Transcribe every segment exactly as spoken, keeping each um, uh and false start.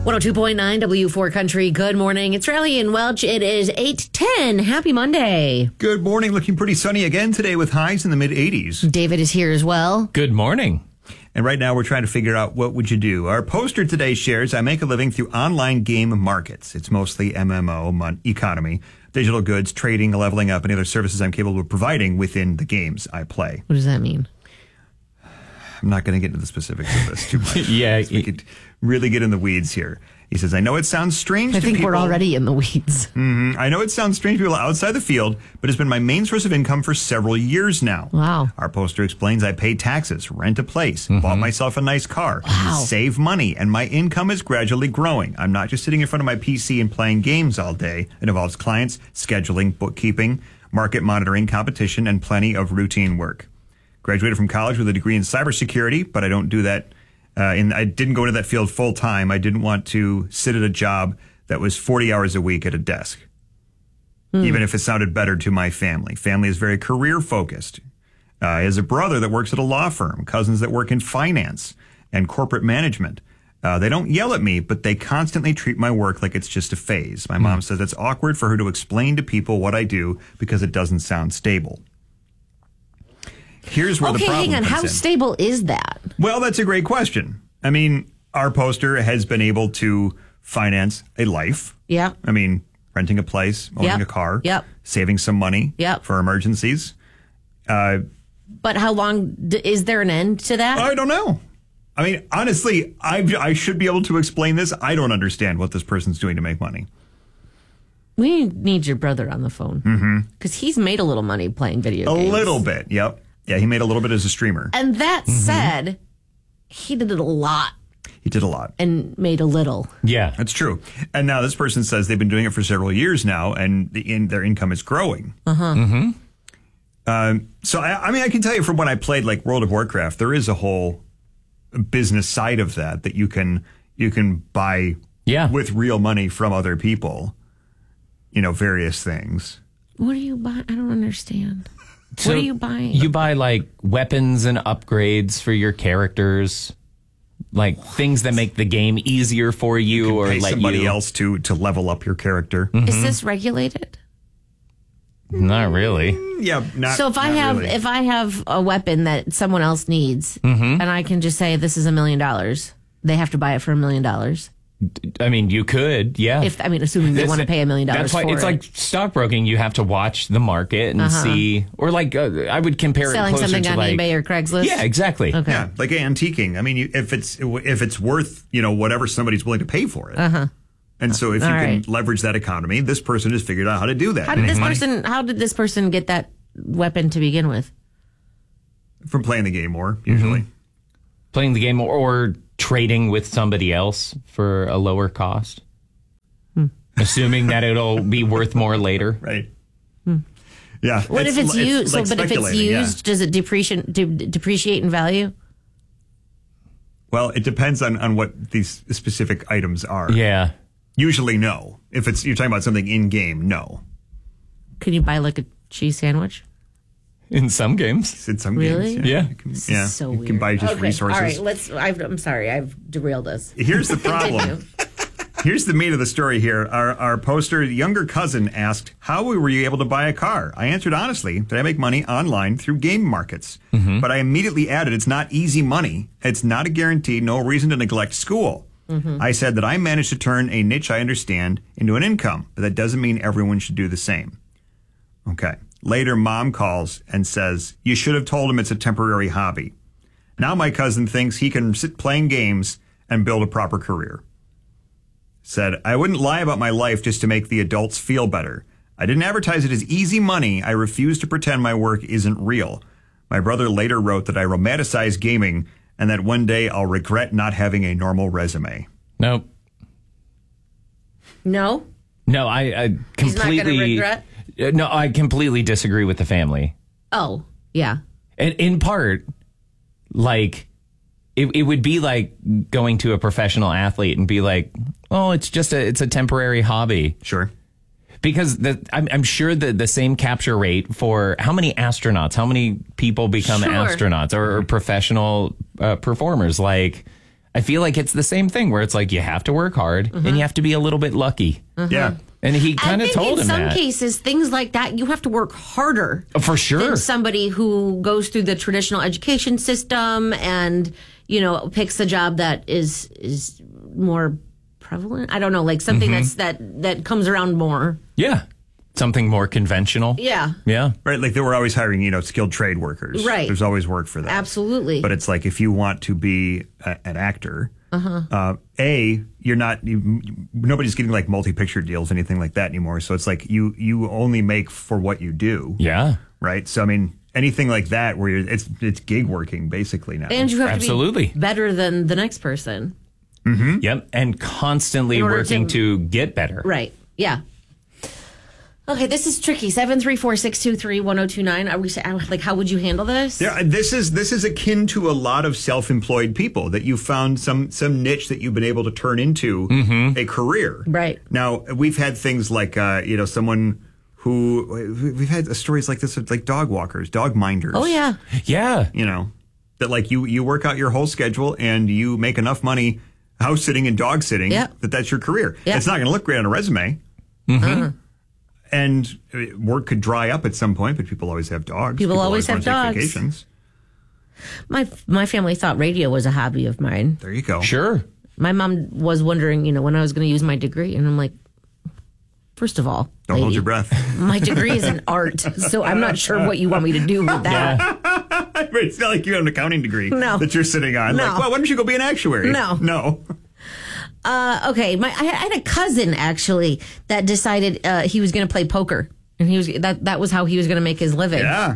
one oh two point nine W four Country. Good morning. It's Riley and Welch. It is eight ten. Happy Monday. Good morning. Looking pretty sunny again today with highs in the mid eighties. David is here as well. Good morning. And right now we're trying to figure out what would you do. Our poster today shares, I make a living through online game markets. It's mostly M M O, mon- economy, digital goods, trading, leveling up, and other services I'm capable of providing within the games I play. What does that mean? I'm not going to get into the specifics of this too much. yeah. We could really get in the weeds here. He says, I know it sounds strange I to think people. we're already in the weeds. Mm-hmm. I know it sounds strange to people outside the field, but it's been my main source of income for several years now. Wow. Our poster explains I pay taxes, rent a place, mm-hmm. bought myself a nice car, wow. save money, and my income is gradually growing. I'm not just sitting in front of my P C and playing games all day. It involves clients, scheduling, bookkeeping, market monitoring, competition, and plenty of routine work. Graduated from college with a degree in cybersecurity, but I don't do that. Uh, and I didn't go into that field full time. I didn't want to sit at a job that was forty hours a week at a desk, mm. even if it sounded better to my family. Family is very career focused. Uh, I have a brother that works at a law firm, cousins that work in finance and corporate management. Uh, they don't yell at me, but they constantly treat my work like it's just a phase. My mm. mom says it's awkward for her to explain to people what I do because it doesn't sound stable. Here's where okay, the problem hang on. comes How in. stable is that? Well, that's a great question. I mean, our poster has been able to finance a life. Yeah. I mean, renting a place, owning yep. a car, yep. saving some money yep. for emergencies. Uh, but how long d- is there an end to that? I don't know. I mean, honestly, I, I should be able to explain this. I don't understand what this person's doing to make money. We need your brother on the phone because mm-hmm. he's made a little money playing video a games. A little bit, yep. Yeah, he made a little bit as a streamer. And that mm-hmm. said, he did it a lot. He did a lot. And made a little. Yeah. That's true. And now this person says they've been doing it for several years now, and the, in, their income is growing. Uh-huh. Mm-hmm. Um, so, I, I mean, I can tell you from when I played, like, World of Warcraft, there is a whole business side of that that you can you can buy yeah. with real money from other people, you know, various things. What do you buy? I don't understand. So what are you buying? You buy like weapons and upgrades for your characters, like what? Things that make the game easier for you, you can or pay let somebody you... else to to level up your character. Mm-hmm. Is this regulated? Not really. Yeah. Not, so if I have really. if I have a weapon that someone else needs, mm-hmm. and I can just say this is a million dollars, they have to buy it for a million dollars. I mean, you could, yeah. If I mean, assuming they That's, want to pay a million dollars that's why for it's it. like stockbroking. You have to watch the market and uh-huh. see, or like uh, I would compare selling it closer something to on like eBay or Craigslist. Yeah, exactly. Okay. Yeah, like antiquing. I mean, you, if it's if it's worth you know whatever somebody's willing to pay for it. Uh huh. And so if you All can right. leverage that economy, this person has figured out how to do that. How did this money. person? How did this person get that weapon to begin with? From playing the game more, usually. Mm-hmm. Playing the game or, or trading with somebody else for a lower cost. Hmm. Assuming that it'll be worth more later. Right. Hmm. Yeah. What if it's used? Like so, but if it's used, yeah. does it depreciate de- depreciate in value? Well, it depends on, on what these specific items are. Yeah. Usually, no. If it's you're talking about something in game, no. Can you buy like a cheese sandwich? In some games. In some really? games, yeah. You can, This yeah. is so you weird. can buy just okay. resources. All right, let's. I've, I'm sorry, I've derailed us. Here's the problem. Here's the meat of the story here. Our, our poster younger cousin asked, how were you able to buy a car? I answered honestly that I make money online through game markets. Mm-hmm. But I immediately added, it's not easy money. It's not a guarantee. No reason to neglect school. Mm-hmm. I said that I managed to turn a niche I understand into an income, but that doesn't mean everyone should do the same. Okay. Later, mom calls and says, you should have told him it's a temporary hobby. Now my cousin thinks he can sit playing games and build a proper career. Said, I wouldn't lie about my life just to make the adults feel better. I didn't advertise it as easy money. I refuse to pretend my work isn't real. My brother later wrote that I romanticize gaming and that one day I'll regret not having a normal resume. Nope. No? No, I, I completely... He's not going to regret? No, I completely disagree with the family. Oh, yeah. And in part, like, it, it would be like going to a professional athlete and be like, oh, it's just a, it's a temporary hobby. Sure. Because the, I'm, I'm sure that the same capture rate for how many astronauts, how many people become Sure. astronauts or, or professional uh, performers, like, I feel like it's the same thing where it's like you have to work hard and you have to be a little bit lucky. Yeah. And he kind I of think told in him some that. cases, things like that, you have to work harder. For sure. Than somebody who goes through the traditional education system and, you know, picks a job that is is more prevalent. I don't know, like something Mm-hmm. that's that that comes around more. Yeah. Something more conventional. Yeah. Yeah. Right. Like they were always hiring, you know, skilled trade workers. Right. There's always work for that. Absolutely. But it's like if you want to be a, an actor, Uh-huh. uh, A, you're not, you, nobody's getting like multi-picture deals, anything like that anymore. So it's like you you only make for what you do. Yeah. Right. So, I mean, anything like that where you're, it's it's gig working basically now. And you have Absolutely. to be better than the next person. Yep. And constantly In order working to- to, get better. Right. Yeah. Okay, this is tricky. seven three four, six two three, one zero two nine. Are we say- like, how would you handle this? Yeah, this is this is akin to a lot of self-employed people that you found some some niche that you've been able to turn into a career. Right. Now we've had things like uh, you know someone who we've had stories like this of like dog walkers, dog minders. Oh, yeah. Yeah. You know that like you you work out your whole schedule and you make enough money house sitting and dog sitting Yep. that that's your career. Yep. It's not going to look great on a resume. Uh-huh. And uh, work could dry up at some point, but people always have dogs. People always have wanna take dogs. Vacations. My my family thought radio was a hobby of mine. There you go. Sure. My mom was wondering, you know, when I was going to use my degree. And I'm like, first of all, Don't lady, hold your breath. my degree is in art. So I'm not sure what you want me to do with that. Yeah. It's not like you have an accounting degree No. that you're sitting on. No. Like, well, why don't you go be an actuary? No. No. Uh, okay, my I had a cousin actually that decided uh, he was going to play poker. And he was that that was how he was going to make his living. Yeah.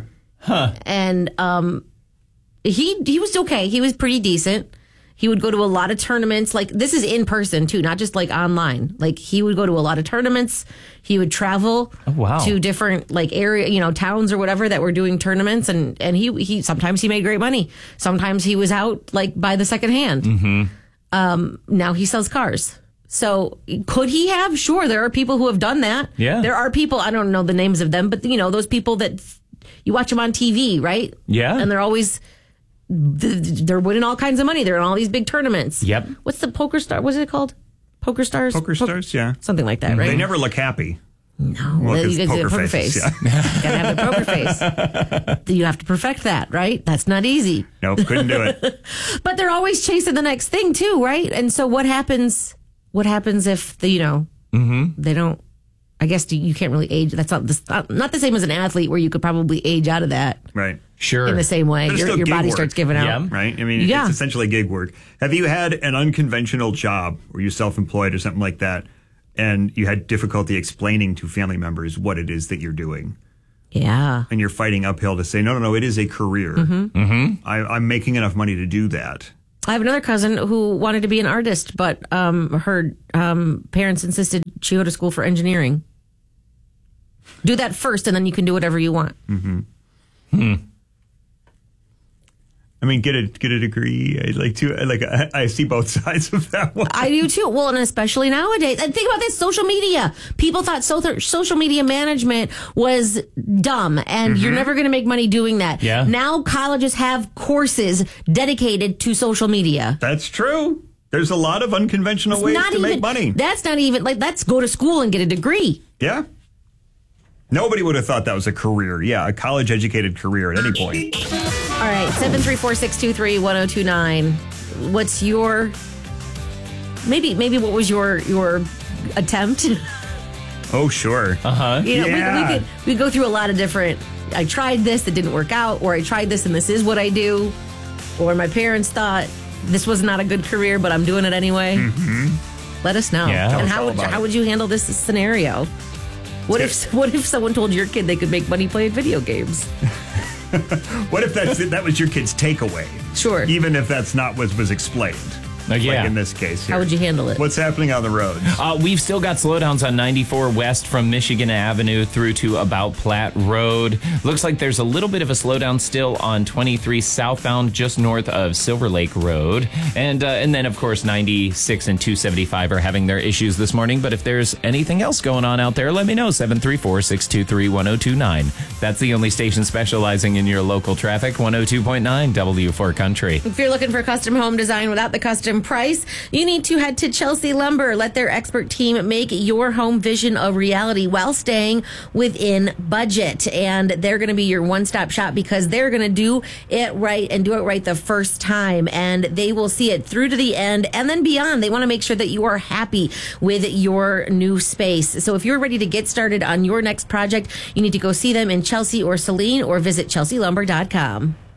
And um, he he was okay. He was pretty decent. He would go to a lot of tournaments. Like this is in person too, not just like online. Like he would go to a lot of tournaments. He would travel Oh, wow. to different like area, you know, towns or whatever that were doing tournaments. And and he he sometimes he made great money. Sometimes he was out like by the second hand. Mm-hmm. Um, now he sells cars. So could he have? Sure, there are people who have done that. Yeah. There are people, I don't know the names of them, but you know, those people that you watch them on T V, right? Yeah. And they're always, they're winning all kinds of money. They're in all these big tournaments. Yep. What's the poker star? What's it called? Poker stars? Poker Po- stars, yeah. Something like that, right? They never look happy. No, Well, well, 'cause you guys poker do a poker faces, face. yeah. Gotta have the poker face. You have to perfect that, right? That's not easy. Nope, couldn't do it. But they're always chasing the next thing too, right? And so what happens? What happens if the you know Mm-hmm. they don't? I guess you you can't really age. That's not the not, not the same as an athlete where you could probably age out of that Right. Sure. in the same way. But it's Your, still your gig body work. starts giving out. Yeah. Right? I mean, Yeah. it's essentially gig work. Have you had an unconventional job where you're self-employed or something like that, and you had difficulty explaining to family members what it is that you're doing? Yeah. And you're fighting uphill to say, no, no, no, it is a career. Mm-hmm. I, I'm making enough money to do that. I have another cousin who wanted to be an artist, but um, her um, parents insisted she go to school for engineering. Do that first, and then you can do whatever you want. I mean, get a get a degree. I like to I like. I, I see both sides of that one. I do too. Well, and especially nowadays. And think about this: social media. People thought so- social media management was dumb, and you're never going to make money doing that. Yeah. Now colleges have courses dedicated to social media. That's true. There's a lot of unconventional ways to make money. That's not even like let's go to school and get a degree. Yeah. Nobody would have thought that was a career. Yeah, a college educated career at any point. All right, seven three four six two three one zero two nine. What's your maybe maybe what was your your attempt? Oh, sure. Uh huh. You know, Yeah. we, we could we go through a lot of different. I tried this, it didn't work out, or I tried this and this is what I do, or my parents thought this was not a good career, but I'm doing it anyway. Mm-hmm. Let us know. Yeah. Tell And us how all would about how it. would you handle this scenario? What if what if someone told your kid they could make money playing video games? What if that's that was your kid's takeaway? Sure. Even if that's not what was explained. Uh, yeah. Like in this case here. How would you handle it? What's happening on the roads? Uh, we've still got slowdowns on ninety-four west from Michigan Avenue through to about Platte Road. Looks like there's a little bit of a slowdown still on twenty-three southbound just north of Silver Lake Road. And uh, and then, of course, ninety-six and two seventy-five are having their issues this morning. But if there's anything else going on out there, let me know. seven three four, six two three, one zero two nine. That's the only station specializing in your local traffic. one oh two point nine W four Country. If you're looking for custom home design without the custom from price, you need to head to Chelsea Lumber. Let their expert team make your home vision a reality while staying within budget. And they're going to be your one-stop shop because they're going to do it right and do it right the first time. And they will see it through to the end and then beyond. They want to make sure that you are happy with your new space. So if you're ready to get started on your next project, you need to go see them in Chelsea or Saline or visit chelsea lumber dot com.